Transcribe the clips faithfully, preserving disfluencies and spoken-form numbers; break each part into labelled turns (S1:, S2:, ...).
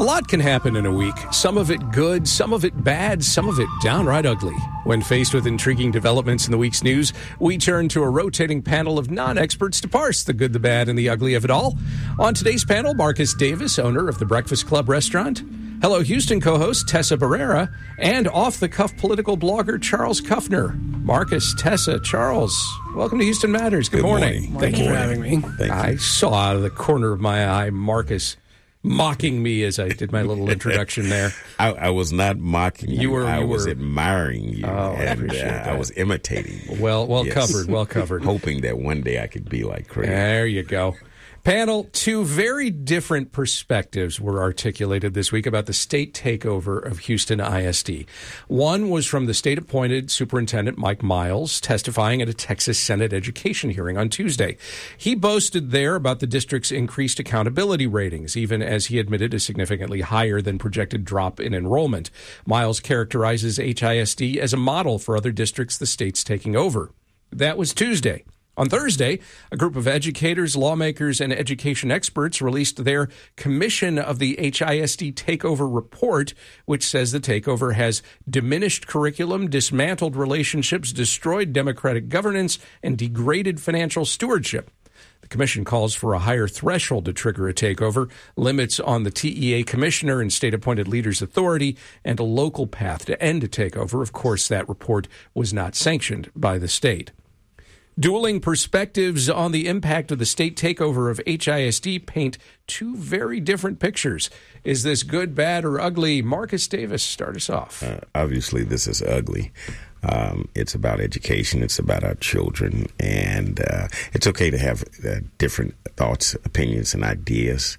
S1: lot can happen in a week. Some of it good, some of it bad, some of it downright ugly. When faced with intriguing developments in the week's news, we turn to a rotating panel of non-experts to parse the good, the bad, and the ugly of it all. On today's panel, Marcus Davis, owner of the Breakfast Club restaurant, Hello Houston co-host Tessa Barrera, and off-the-cuff political blogger Charles Kuffner. Marcus, Tessa, Charles, welcome to Houston Matters. Good,
S2: Good
S1: morning.
S2: morning.
S1: Thank
S2: Good
S1: you for
S2: morning.
S1: having me.
S2: Thank you.
S1: I saw out of the corner of my eye Marcus mocking me as I did my little introduction there.
S2: I, I was not mocking you.
S1: You were-
S2: I
S1: you
S2: was
S1: were-
S2: admiring you.
S1: Oh, I
S2: and
S1: appreciate
S2: uh,
S1: that.
S2: I was imitating you.
S1: Well, well
S2: Yes.
S1: covered, well covered.
S2: Hoping that one day I could be like Craig.
S1: There you go. Panel, two very different perspectives were articulated this week about the state takeover of Houston I S D. One was from the state-appointed Superintendent Mike Miles, testifying at a Texas Senate education hearing on Tuesday. He boasted there about the district's increased accountability ratings, even as he admitted a significantly higher than projected drop in enrollment. Miles characterizes H I S D as a model for other districts the state's taking over. That was Tuesday. On Thursday, a group of educators, lawmakers, and education experts released their Commission of the H I S D Takeover Report, which says the takeover has diminished curriculum, dismantled relationships, destroyed democratic governance, and degraded financial stewardship. The commission calls for a higher threshold to trigger a takeover, limits on the T E A commissioner and state-appointed leaders' authority, and a local path to end a takeover. Of course, that report was not sanctioned by the state. Dueling perspectives on the impact of the state takeover of H I S D paint two very different pictures. Is this good, bad, or ugly? Marcus Davis, start us off.
S2: Uh, obviously, this is ugly. Um, it's about education. It's about our children. And uh, it's okay to have uh, different thoughts, opinions, and ideas.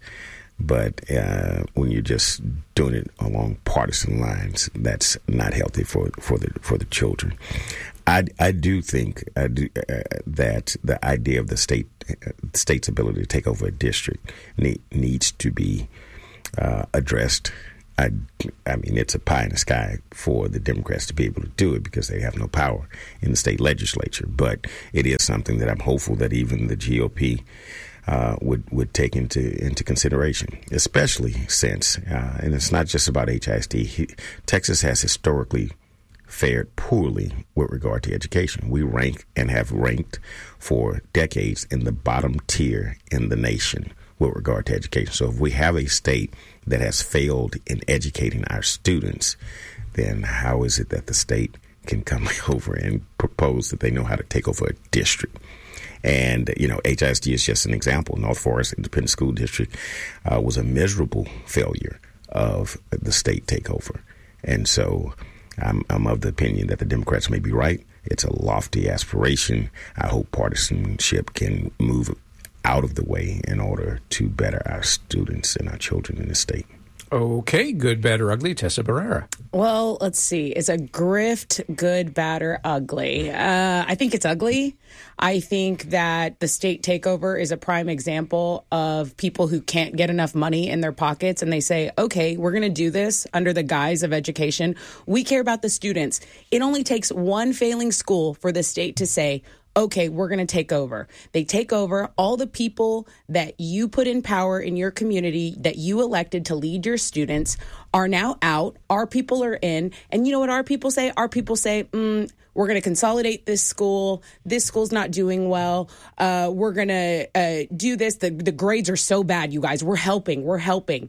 S2: But uh, when you're just doing it along partisan lines, that's not healthy for for the for the children. I, I do think I do, uh, that the idea of the state uh, state's ability to take over a district need, needs to be uh, addressed. I, I mean, it's a pie in the sky for the Democrats to be able to do it because they have no power in the state legislature. But it is something that I'm hopeful that even the G O P Uh, would would take into into consideration, especially since, uh, and it's not just about H I S D. He, Texas has historically fared poorly with regard to education. We rank and have ranked for decades in the bottom tier in the nation with regard to education. So if we have a state that has failed in educating our students, then how is it that the state can come over and propose that they know how to take over a district? And, you know, H I S D is just an example. North Forest Independent School District uh, was a miserable failure of the state takeover. And so I'm, I'm of the opinion that the Democrats may be right. It's a lofty aspiration. I hope partisanship can move out of the way in order to better our students and our children in the state.
S1: Okay, good, bad, or ugly, Tessa Barrera.
S3: Well, let's see. Is a grift good, bad, or ugly? Uh, I think it's ugly. I think that the state takeover is a prime example of people who can't get enough money in their pockets and they say, okay, we're going to do this under the guise of education. We care about the students. It only takes one failing school for the state to say, okay, we're going to take over. They take over. All the people that you put in power in your community that you elected to lead your students are now out. Our people are in. And you know what our people say? Our people say, mm, we're going to consolidate this school. This school's not doing well. Uh, we're going to uh, do this. The, the grades are so bad, you guys. We're helping. We're helping.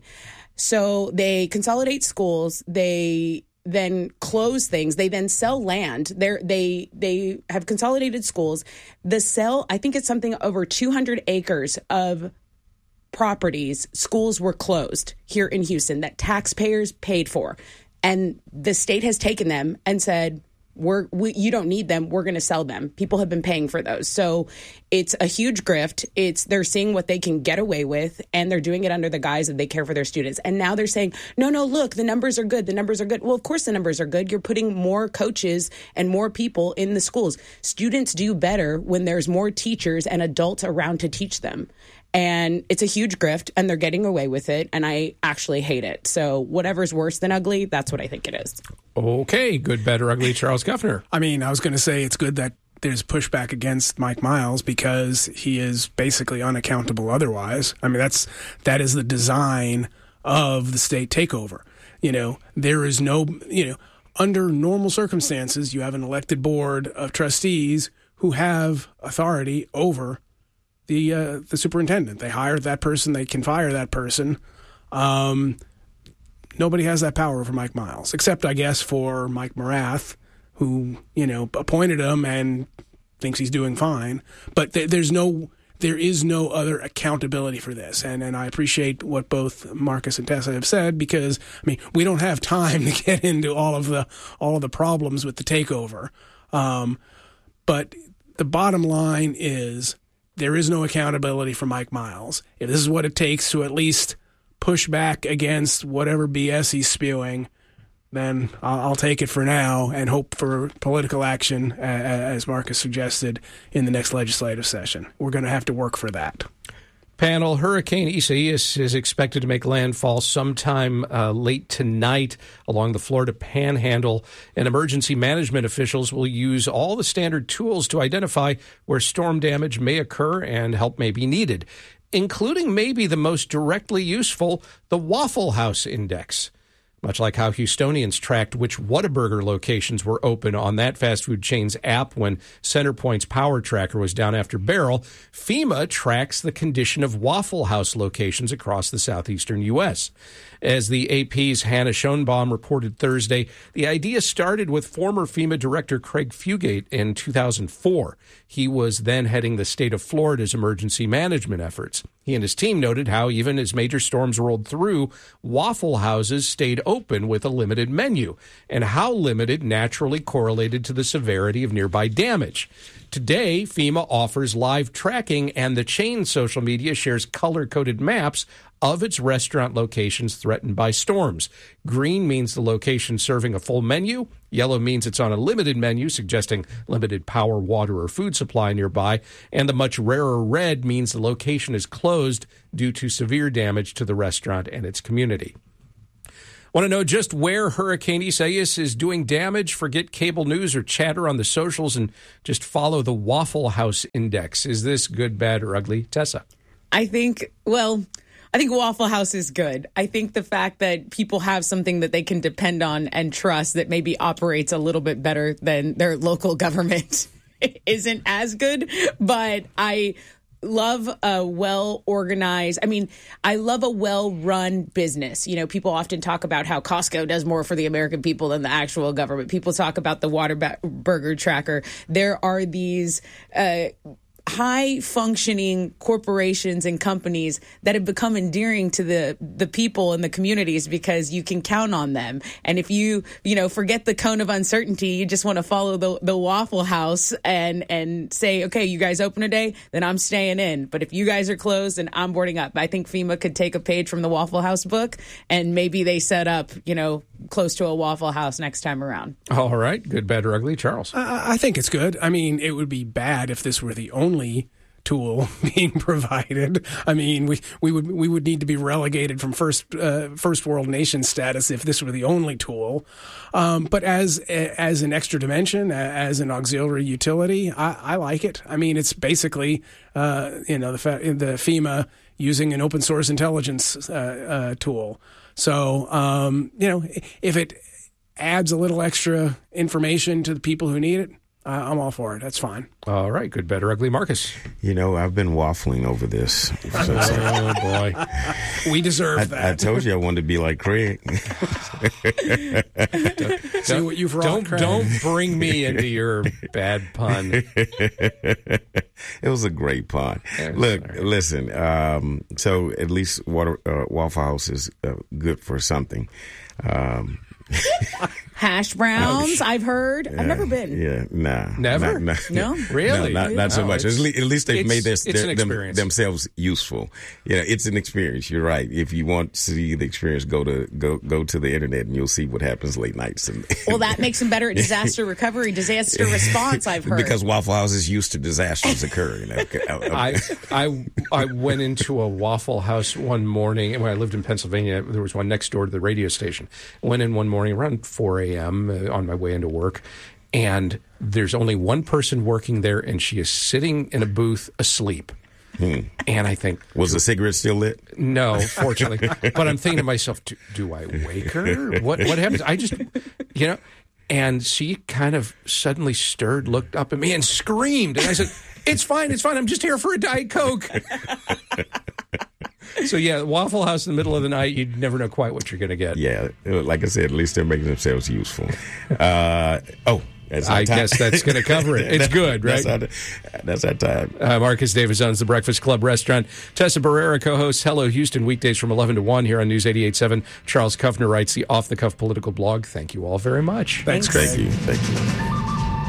S3: So they consolidate schools. They then close things. They then sell land. They're, they they have consolidated schools. The sell, I think it's something over two hundred acres of properties, schools were closed here in Houston that taxpayers paid for. And the state has taken them and said, We're, we, you don't need them. We're going to sell them. People have been paying for those. So it's a huge grift. It's they're seeing what they can get away with, and they're doing it under the guise that they care for their students. And now they're saying, no, no, look, the numbers are good. The numbers are good. Well, of course the numbers are good. You're putting more coaches and more people in the schools. Students do better when there's more teachers and adults around to teach them. And it's a huge grift, and they're getting away with it, and I actually hate it. So whatever's worse than ugly, that's what I think it is.
S1: Okay, good, bad, or ugly, Charles Kuffner.
S4: I mean, I was going to say it's good that there's pushback against Mike Miles because he is basically unaccountable otherwise. I mean, that's that is the design of the state takeover. You know, there is no, you know, under normal circumstances, you have an elected board of trustees who have authority over the uh, the superintendent. They hire that person. They can fire that person. Um, nobody has that power over Mike Miles, except, I guess, for Mike Morath, who, you know, appointed him and thinks he's doing fine. But th- there's no, there is no other accountability for this. And and I appreciate what both Marcus and Tessa have said, because, I mean, we don't have time to get into all of the all of the problems with the takeover. Um, but the bottom line is there is no accountability for Mike Miles. If this is what it takes to at least push back against whatever B S he's spewing, then I'll, I'll take it for now and hope for political action, uh, as Marcus suggested, in the next legislative session. We're going to have to work for that.
S1: Panel, Hurricane Isaias is expected to make landfall sometime uh, late tonight along the Florida Panhandle, and emergency management officials will use all the standard tools to identify where storm damage may occur and help may be needed, including maybe the most directly useful, the Waffle House Index. Much like how Houstonians tracked which Whataburger locations were open on that fast food chain's app when CenterPoint's Power Tracker was down after Beryl, FEMA tracks the condition of Waffle House locations across the southeastern U S. As the A P's Hannah Schoenbaum reported Thursday, the idea started with former FEMA Director Craig Fugate in two thousand four. He was then heading the state of Florida's emergency management efforts. He and his team noted how even as major storms rolled through, Waffle Houses stayed open with a limited menu, and how limited naturally correlated to the severity of nearby damage. Today, FEMA offers live tracking, and the chain's social media shares color-coded maps of its restaurant locations threatened by storms. Green means the location serving a full menu. Yellow means it's on a limited menu, suggesting limited power, water, or food supply nearby. And the much rarer red means the location is closed due to severe damage to the restaurant and its community. Want to know just where Hurricane Isaias is doing damage? Forget cable news or chatter on the socials and just follow the Waffle House Index. Is this good, bad, or ugly? Tessa?
S3: I think, well, I think Waffle House is good. I think the fact that people have something that they can depend on and trust that maybe operates a little bit better than their local government isn't as good. But I love a well-organized, I mean, I love a well-run business. You know, people often talk about how Costco does more for the American people than the actual government. People talk about the Whataburger tracker. There are these uh, high-functioning corporations and companies that have become endearing to the the people and the communities because you can count on them. And if you, you know, forget the cone of uncertainty, you just want to follow the, the Waffle House and, and say, okay, you guys open today, then I'm staying in. But if you guys are closed, then I'm boarding up. I think FEMA could take a page from the Waffle House book, and maybe they set up, you know, close to a Waffle House next time around.
S1: All right. Good, bad, or ugly? Charles?
S4: I, I think it's good. I mean, it would be bad if this were the only tool being provided. I mean, we, we would we would need to be relegated from first uh, first world nation status if this were the only tool. Um, but as as an extra dimension, as an auxiliary utility, I, I like it. I mean, it's basically uh, you know the the FEMA using an open source intelligence uh, uh, tool. So um, you know, if it adds a little extra information to the people who need it, Uh, I'm all for it. That's fine.
S1: All right. Good, bad, or ugly? Marcus?
S2: You know, I've been waffling over this. So,
S1: oh, boy.
S4: We deserve
S2: I,
S4: that.
S2: I told you I wanted to be like Craig.
S4: See what you've wrought,
S1: don't,
S4: Craig.
S1: don't bring me into your bad pun.
S2: It was a great pun.
S1: There's
S2: Look,
S1: sorry.
S2: listen, um, so at least water, uh, Waffle House is uh, good for something. Um,
S3: Hash browns, I've heard. I've never been.
S2: Yeah, nah.
S1: Never?
S2: Not, not,
S3: No?
S1: Really?
S2: No, not, not so
S1: No,
S2: much.
S1: it's-
S2: At least, at least they've
S1: it's-
S2: made this,
S1: it's an
S2: their, them,
S1: experience.
S2: themselves useful. Yeah, it's an experience. You're right. If you want to see the experience, go to go go to the internet and you'll see what happens late nights. And,
S3: Well, that makes them better at disaster recovery, disaster response, I've heard.
S2: because Waffle House is used to disasters occurring. Okay.
S1: I, I I went into a Waffle House one morning when I lived in Pennsylvania. There was one next door to the radio station. Went in one morning around four a.m. Uh, on my way into work, and there's only one person working there, and she is sitting in a booth asleep.
S2: Hmm.
S1: And I think,
S2: was the cigarette still lit?
S1: No, fortunately. But I'm thinking to myself, do, do I wake her? What what happens? I just, you know, and she kind of suddenly stirred, looked up at me, and screamed. And I said, it's fine, it's fine. I'm just here for a Diet Coke. So, yeah, Waffle House in the middle of the night, you never know quite what you're going to get.
S2: Yeah, like I said, at least they're making themselves useful. Uh, oh, that's our
S1: I
S2: time.
S1: guess that's going to cover it. It's good, right?
S2: That's our, that's our time.
S1: Uh, Marcus Davis owns the Breakfast Club restaurant. Tessa Barrera co-hosts Hello Houston weekdays from eleven to one here on News eighty-eight point seven. Charles Kuffner writes the Off the Cuff political blog. Thank you all very much.
S4: Thanks,
S2: Thank you. Thank you.